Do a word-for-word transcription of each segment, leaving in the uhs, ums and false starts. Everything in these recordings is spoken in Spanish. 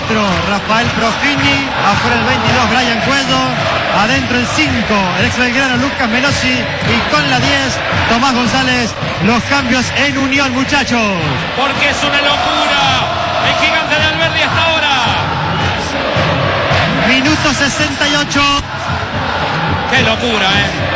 cuatro, Rafael Profini. Afuera el veintidós, Brian Cuello. Adentro el cinco, el ex belgrano Lucas Menossi. Y con la diez, Tomás González. Los cambios en Unión, muchachos. Porque es una locura el gigante de Alberdi hasta ahora. Minuto sesenta y ocho. Qué locura,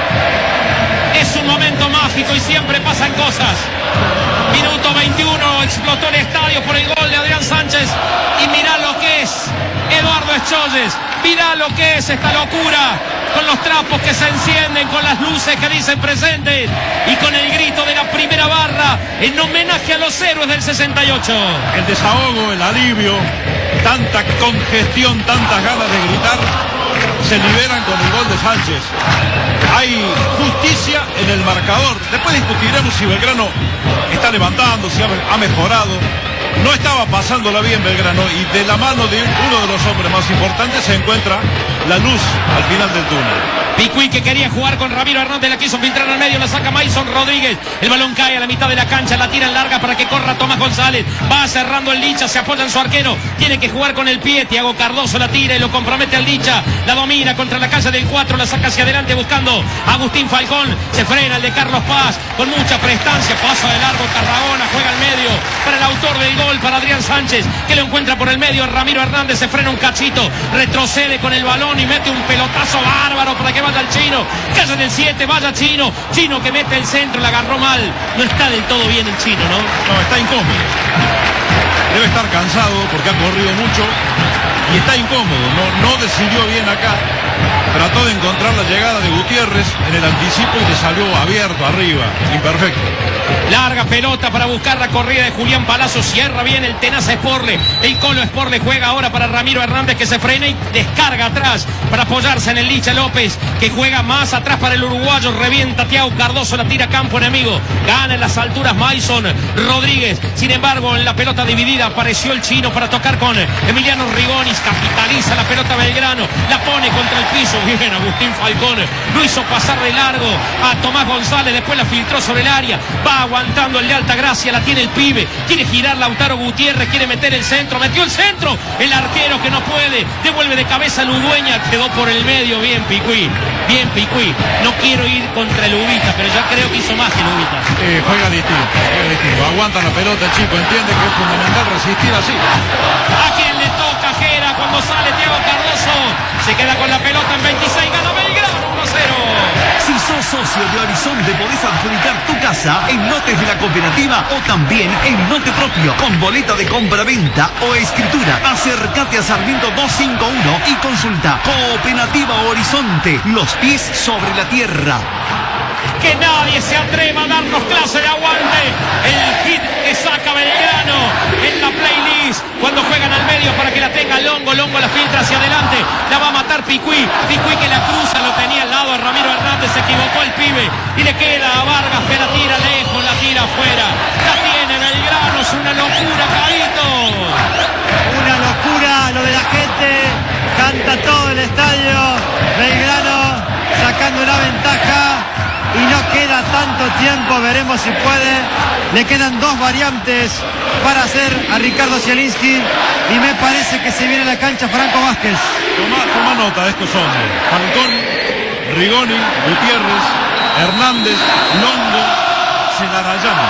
¿eh? Es un momento mágico y siempre pasan cosas. Minuto veintiuno, explotó el estadio por el gol de Adrián Sánchez. Y mirá lo que es Eduardo Escholles. Mirá lo que es esta locura. Con los trapos que se encienden, con las luces que dicen presentes. Y con el grito de la primera barra en homenaje a los héroes del sesenta y ocho. El desahogo, el alivio, tanta congestión, tantas ganas de gritar, se liberan con el gol de Sánchez. Hay justicia en el marcador. Después discutiremos si Belgrano está levantando, si ha mejorado. No estaba pasándola bien Belgrano, y de la mano de uno de los hombres más importantes se encuentra la luz al final del túnel. Picuí, que quería jugar con Ramiro Hernández, la quiso filtrar al medio, la saca Mason Rodríguez. El balón cae a la mitad de la cancha, la tira en larga para que corra Tomás González. Va cerrando el Licha, se apoya en su arquero. Tiene que jugar con el pie. Thiago Cardoso la tira y lo compromete al Licha. La domina contra la calle del cuatro, la saca hacia adelante buscando a Agustín Falcón. Se frena el de Carlos Paz con mucha prestancia. Pasa de largo Tarragona, juega al medio para el autor del gol, para Adrián Sánchez, que lo encuentra por el medio. Ramiro Hernández se frena un cachito, retrocede con el balón y mete un pelotazo bárbaro para que vaya el Chino. Calle del siete, vaya Chino. Chino que mete el centro, la agarró mal. No está del todo bien el Chino, ¿no? No, está incómodo. Debe estar cansado porque ha corrido mucho y está incómodo. No, no decidió bien acá. Trató de encontrar la llegada de Gutiérrez en el anticipo y le salió abierto arriba. Imperfecto. Larga pelota para buscar la corrida de Julián Palazzo. Cierra bien el tenaz Sporle. El Colo Sporle juega ahora para Ramiro Hernández, que se frena y descarga atrás para apoyarse en el Licha López, que juega más atrás para el uruguayo. Revienta Thiago Cardoso, la tira a campo enemigo. Gana en las alturas Mason Rodríguez. Sin embargo, en la pelota dividida apareció el Chino para tocar con Emiliano Rigonis. Capitaliza la pelota Belgrano. La pone contra el piso. Bien, Agustín Falcón lo hizo pasar de largo a Tomás González. Después la filtró sobre el área. Va aguantando el de Altagracia, la tiene el pibe. Quiere girar Lautaro Gutiérrez, quiere meter el centro. Metió el centro. El arquero que no puede. Devuelve de cabeza a Ludueña. Quedó por el medio. Bien, Picuí. Bien, Picuí. No quiero ir contra el Ubita, pero ya creo que hizo más que el Ubita. Eh, juega distinto, juega distinto. Aguanta la pelota el chico. Entiende que es fundamental resistir así. ¿A quién le toca Jera cuando sale Thiago Cardoso? Se queda con la pelota en veintiséis. Gana Belgrano uno cero. Si sos socio de Horizonte, podés adjudicar tu casa en lotes de la cooperativa o también en lote propio, con boleta de compra-venta o escritura. Acércate a Sarmiento doscientos cincuenta y uno y consulta Cooperativa Horizonte, los pies sobre la tierra. Que nadie se atreva a darnos clase de aguante. El hit que saca Belgrano en la playlist cuando juegan al medio para que la tenga Longo. Longo la filtra hacia adelante. La va a matar Picuí. Picuí que la cruza, lo tenía al lado de Ramiro Hernández. Se equivocó el pibe y le queda a Vargas, que la tira lejos, la tira afuera. La tiene Belgrano. Es una locura, Carito. Una locura lo de la gente. Canta todo el estadio. Belgrano sacando una ventaja. Y no queda tanto tiempo, veremos si puede. Le quedan dos variantes para hacer a Ricardo Zielinski. Y me parece que se viene a la cancha Franco Vázquez. Toma, toma nota de estos hombres. Falcón, Rigoni, Gutiérrez, Hernández, Longo, Celarayán.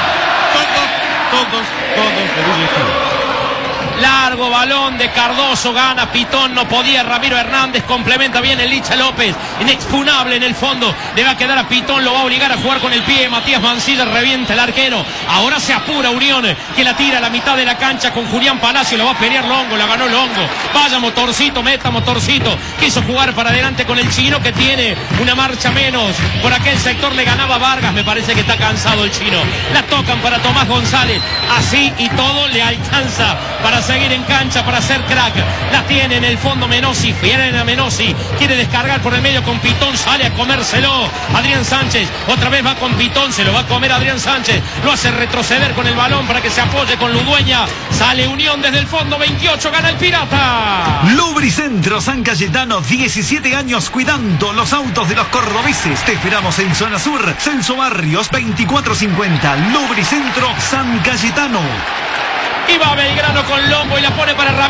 Todos, todos, todos de Villa Gesell. Largo balón de Cardoso, gana Pitón, no podía Ramiro Hernández, complementa bien el Licha López, inexpugnable en el fondo, le va a quedar a Pitón, lo va a obligar a jugar con el pie. Matías Mancilla revienta el arquero, ahora se apura Unión, que la tira a la mitad de la cancha con Julián Palacio, lo va a pelear Longo, la ganó Longo. Vaya Motorcito, meta Motorcito, quiso jugar para adelante con el Chino, que tiene una marcha menos, por aquel sector le ganaba Vargas, me parece que está cansado el Chino. La tocan para Tomás González, así y todo le alcanza para seguir en cancha, para hacer crack. La tiene en el fondo Menossi, viene a Menossi, quiere descargar por el medio con Pitón, sale a comérselo Adrián Sánchez, otra vez va con Pitón, se lo va a comer Adrián Sánchez, lo hace retroceder con el balón para que se apoye con Ludueña. Sale Unión desde el fondo, veintiocho, gana el Pirata. Lubricentro San Cayetano, diecisiete años cuidando los autos de los cordobeses. Te esperamos en Zona Sur, Celso Barrios veinticuatro cincuenta. Lubricentro San Cayetano. Y va Belgrano con Longo y la pone para Ramírez.